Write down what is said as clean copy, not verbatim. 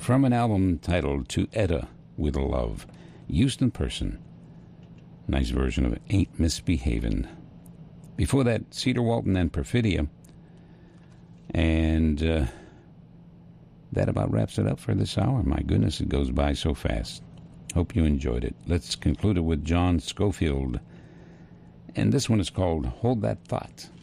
from an album titled To Etta with Love. Houston Person. Nice version of Ain't Misbehavin'. Before that, Cedar Walton and Perfidia. And that about wraps it up for this hour. My goodness, it goes by so fast. Hope you enjoyed it. Let's conclude it with John Scofield. And this one is called Hold That Thought.